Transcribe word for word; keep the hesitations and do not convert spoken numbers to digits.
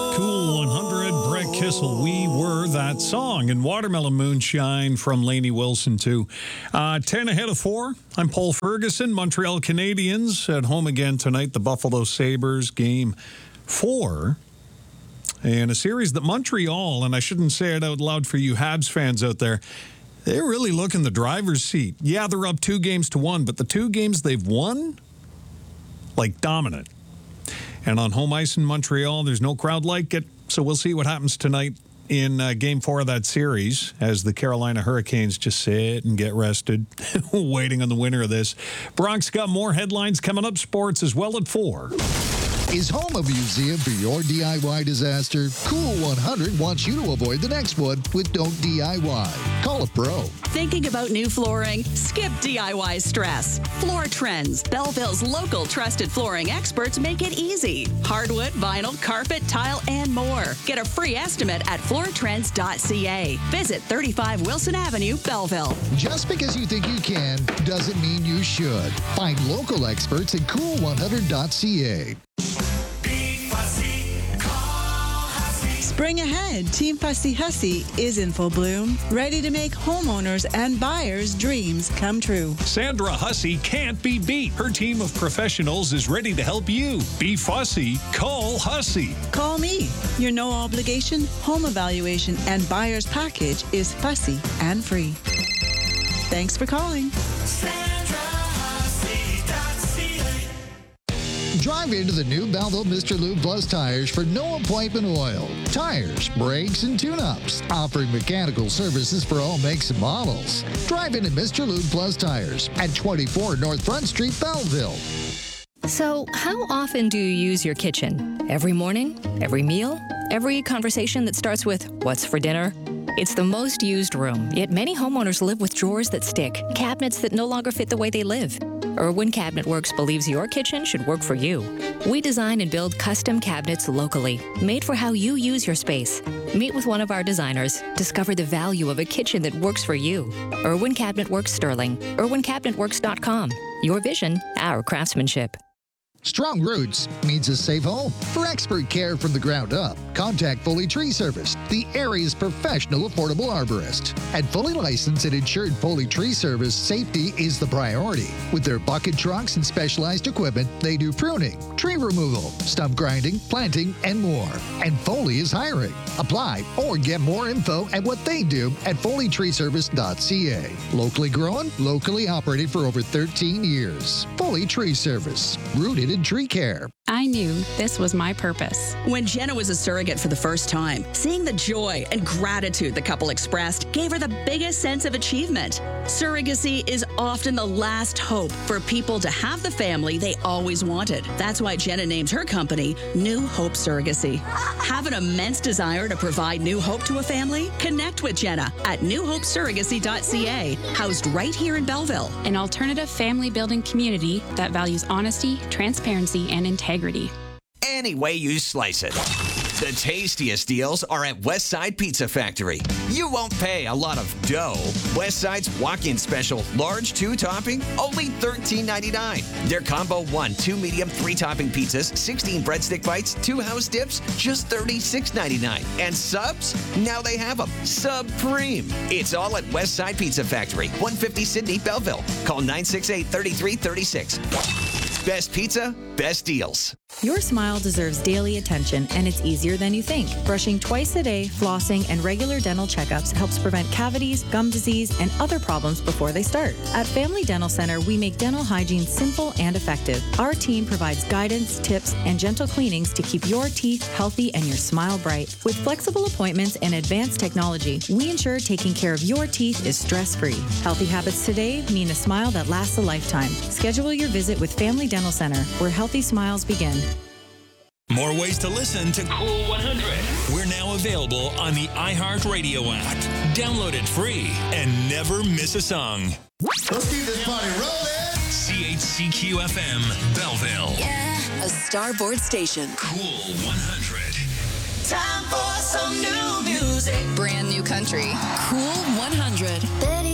Cool one hundred, Brett Kissel. We were that song. And Watermelon Moonshine from Lainey Wilson, too. Uh, ten ahead of four. I'm Paul Ferguson. Montreal Canadiens at home again tonight. The Buffalo Sabres, game four. And a series that Montreal, and I shouldn't say it out loud for you Habs fans out there, they're really looking the driver's seat. Yeah, they're up two games to one, but the two games they've won, like dominant. And on home ice in Montreal, there's no crowd like it. So we'll see what happens tonight in uh, game four of that series as the Carolina Hurricanes just sit and get rested, waiting on the winner of this. Bronx got more headlines coming up. Sports as well at four. Is home a museum for your D I Y disaster? Cool one hundred wants you to avoid the next one with Don't D I Y. Call a pro. Thinking about new flooring? Skip D I Y stress. Floor Trends, Belleville's local trusted flooring experts, make it easy. Hardwood, vinyl, carpet, tile, and more. Get a free estimate at floor trends dot c a. Visit thirty-five Wilson Avenue, Belleville. Just because you think you can doesn't mean you should. Find local experts at cool one hundred dot c a. Spring ahead, Team Fussy Hussy is in full bloom, ready to make homeowners and buyers' dreams come true. Sandra Hussey can't be beat. Her team of professionals is ready to help you. Be fussy. Call Hussey. Call me. Your no obligation home evaluation and buyer's package is fussy and free. Thanks for calling. Drive into the new Belleville Mister Lube Plus tires for no appointment oil. Tires, brakes, and tune-ups. Offering mechanical services for all makes and models. Drive into Mister Lube Plus tires at twenty-four North Front Street, Belleville. So, how often do you use your kitchen? Every morning? Every meal? Every conversation that starts with, "What's for dinner?" It's the most used room, yet many homeowners live with drawers that stick, cabinets that no longer fit the way they live. Irwin Cabinet Works believes your kitchen should work for you. We design and build custom cabinets locally, made for how you use your space. Meet with one of our designers. Discover the value of a kitchen that works for you. Irwin Cabinet Works Sterling. irwin cabinet works dot com. Your vision, our craftsmanship. Strong roots means a safe home. For expert care from the ground up, contact Foley Tree Service, the area's professional affordable arborist. At fully licensed and insured Foley Tree Service, safety is the priority. With their bucket trucks and specialized equipment, they do pruning, tree removal, stump grinding, planting, and more. And Foley is hiring. Apply or get more info at what they do at foley tree service dot c a. Locally grown, locally operated for over thirteen years. Foley Tree Service, rooted in tree care. I knew this was my purpose. When Jenna was a surrogate for the first time, seeing the joy and gratitude the couple expressed gave her the biggest sense of achievement. Surrogacy is often the last hope for people to have the family they always wanted. That's why Jenna named her company New Hope Surrogacy. Have an immense desire to provide new hope to a family? Connect with Jenna at new hope surrogacy dot c a, housed right here in Belleville. An alternative family building community that values honesty, transparency, and integrity. Any way you slice it. The tastiest deals are at Westside Pizza Factory. You won't pay a lot of dough. Westside's walk-in special, large two-topping, only thirteen ninety-nine. Their combo one, two medium, three-topping pizzas, sixteen breadstick bites, two house dips, just thirty-six ninety-nine. And subs? Now they have them. Supreme. It's all at Westside Pizza Factory, one fifty Sydney, Belleville. Call nine six eight, three three three six. Best pizza, best deals. Your smile deserves daily attention, and it's easier than you think. Brushing twice a day, flossing, and regular dental checkups helps prevent cavities, gum disease, and other problems before they start. At Family Dental Center, we make dental hygiene simple and effective. Our team provides guidance, tips, and gentle cleanings to keep your teeth healthy and your smile bright. With flexible appointments and advanced technology, we ensure taking care of your teeth is stress-free. Healthy habits today mean a smile that lasts a lifetime. Schedule your visit with Family Dental Center, where healthy smiles begin. More ways to listen to Cool one hundred. We're now available on the iHeartRadio app. Download it free and never miss a song. Let's keep this party rolling. C H C Q F M, Belleville. Yeah, a Starboard station. Cool one hundred. Time for some new music. Brand new country. Cool one hundred.